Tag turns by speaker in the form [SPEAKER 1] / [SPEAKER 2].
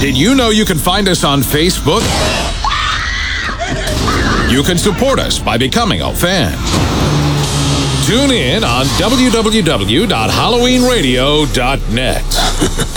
[SPEAKER 1] Did you know you can find us on Facebook? You can support us by becoming a fan. Tune in on www.halloweenradio.net.